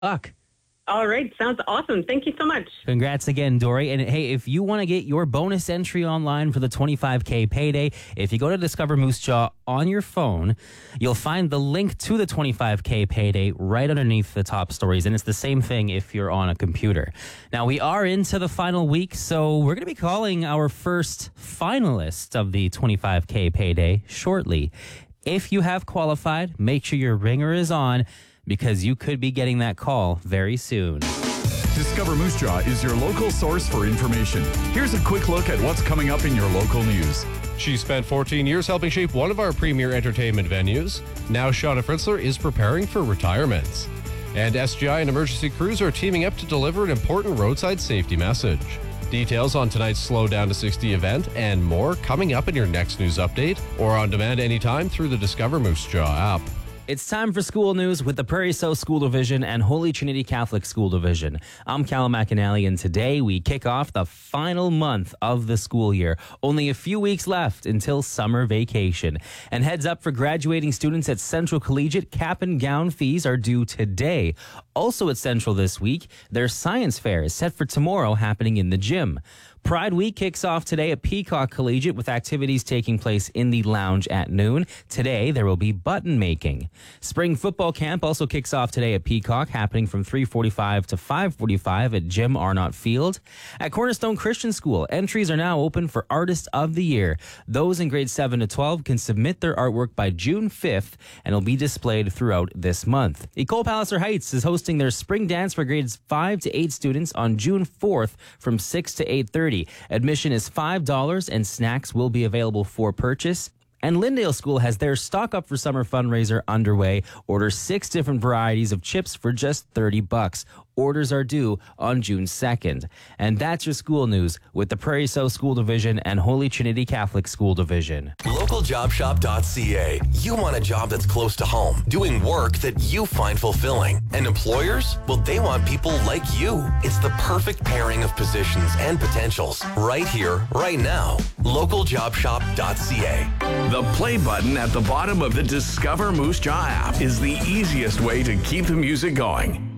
luck. All right. Sounds awesome. Thank you so much. Congrats again, Dory. And hey, if you want to get your bonus entry online for the 25K payday, if you go to Discover Moose Jaw on your phone, you'll find the link to the 25K payday right underneath the top stories. And it's the same thing if you're on a computer. Now, we are into the final week, so we're going to be calling our first finalist of the 25K payday shortly. If you have qualified, make sure your ringer is on, because you could be getting that call very soon. Discover Moose Jaw is your local source for information. Here's a quick look at what's coming up in your local news. She spent 14 years helping shape one of our premier entertainment venues. Now Shauna Fritzler is preparing for retirement. And SGI and Emergency Crews are teaming up to deliver an important roadside safety message. Details on tonight's Slow Down to 60 event and more coming up in your next news update or on demand anytime through the Discover Moose Jaw app. It's time for school news with the Prairie South School Division and Holy Trinity Catholic School Division. I'm Callum McAnally, and today we kick off the final month of the school year. Only a few weeks left until summer vacation. And heads up for graduating students at Central Collegiate, cap and gown fees are due today. Also at Central this week, their science fair is set for tomorrow, happening in the gym. Pride Week kicks off today at Peacock Collegiate with activities taking place in the lounge at noon. Today, there will be button making. Spring football camp also kicks off today at Peacock, happening from 3:45 to 5:45 at Jim Arnott Field. At Cornerstone Christian School, entries are now open for Artist of the Year. Those in grades 7 to 12 can submit their artwork by June 5th, and it'll be displayed throughout this month. Ecole Palliser Heights is hosting their spring dance for grades 5 to 8 students on June 4th from 6 to 8:30. Admission is $5 and snacks will be available for purchase. And Lyndale School has their Stock Up for Summer fundraiser underway. Order 6 different varieties of chips for just $30. Orders are due on June 2nd. And that's your school news with the Prairie South School Division and Holy Trinity Catholic School Division. LocalJobShop.ca. You want a job that's close to home, doing work that you find fulfilling. And employers? Well, they want people like you. It's the perfect pairing of positions and potentials right here, right now. LocalJobShop.ca. The play button at the bottom of the Discover Moose Jaw app is the easiest way to keep the music going.